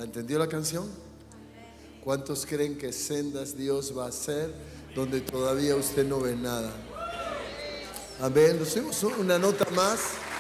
¿Entendió la canción? ¿Cuántos creen que sendas Dios va a hacer donde todavía usted no ve nada? Amén. Nos subimos una nota más.